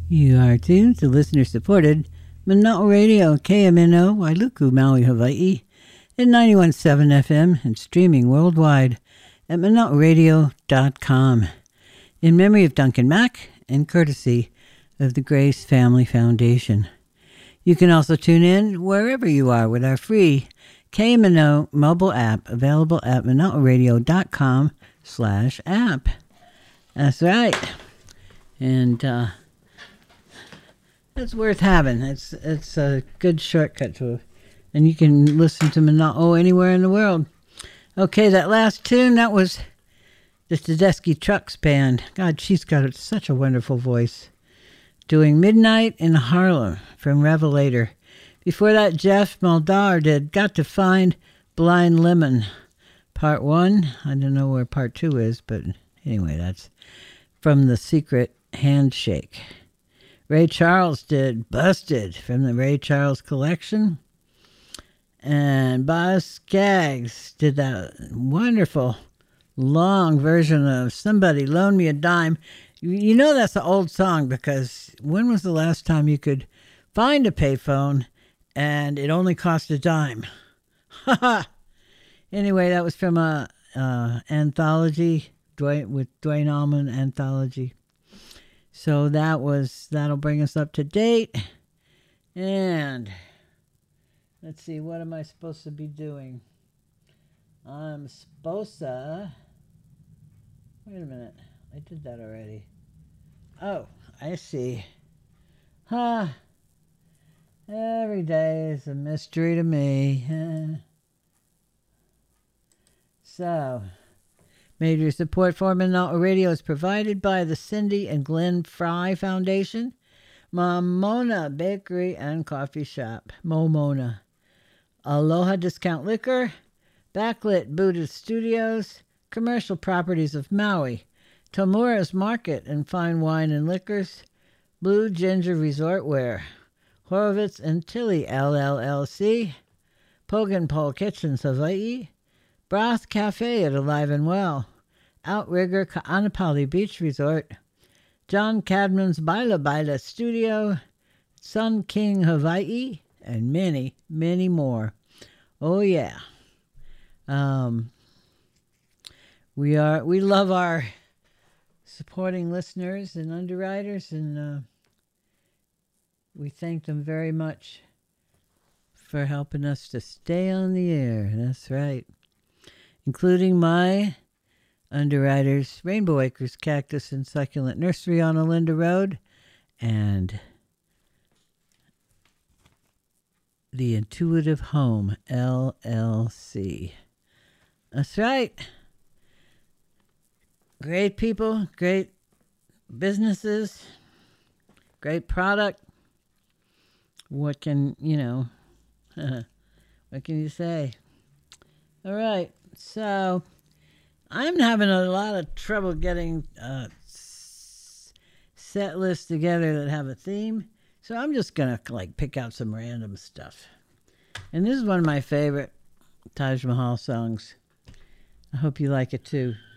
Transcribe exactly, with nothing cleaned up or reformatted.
You are tuned to listener-supported Mana'a Radio, K M N O, Wailuku, Maui, Hawaii, at ninety-one point seven F M and streaming worldwide at mana'a radio dot com. In memory of Duncan Mack and courtesy of the Grace Family Foundation. You can also tune in wherever you are with our free K M N O mobile app available at mana'a radio dot com slash app. That's right. And, uh, it's worth having. It's it's a good shortcut to, and you can listen to Mana'o anywhere in the world. Okay, that last tune, that was the Tedeschi Trucks Band. God, she's got such a wonderful voice. Doing Midnight in Harlem from Revelator. Before that, Jeff Muldaur did Got to Find Blind Lemon, part one. I don't know where part two is, but anyway, that's from The Secret Handshake. Ray Charles did Busted from the Ray Charles collection. And Boz Scaggs did that wonderful long version of Somebody Loan Me a Dime. You know that's an old song because when was the last time you could find a payphone and it only cost a dime? Anyway, that was from a uh, anthology, Dwayne, with Dwayne Allman anthology. So that was, that'll bring us up to date. And let's see, what am I supposed to be doing? I'm supposed to, wait a minute, I did that already. Oh, I see. Huh. Every day is a mystery to me. So, major support for Mana'a Radio is provided by the Cindy and Glenn Fry Foundation, Momona Bakery and Coffee Shop, Momona, Aloha Discount Liquor, Backlit Buddhist Studios, Commercial Properties of Maui, Tomura's Market and Fine Wine and Liquors, Blue Ginger Resort Wear, Horowitz and Tilly L L L C, Pogan Pole Kitchens Hawaii, Broth Cafe at Alive and Well, Outrigger Ka'anapali Beach Resort, John Cadman's Baila Baila Studio, Sun King Hawaii, and many, many more. Oh yeah. Um, we are we love our supporting listeners and underwriters, and uh, we thank them very much for helping us to stay on the air. That's right. Including my underwriters, Rainbow Acres Cactus and Succulent Nursery on Olinda Road, and the Intuitive Home, L L C. That's right. Great people, great businesses, great product. What can, you know, what can you say? All right. So, I'm having a lot of trouble getting a set lists together that have a theme. So I'm just going to like pick out some random stuff. And this is one of my favorite Taj Mahal songs. I hope you like it too.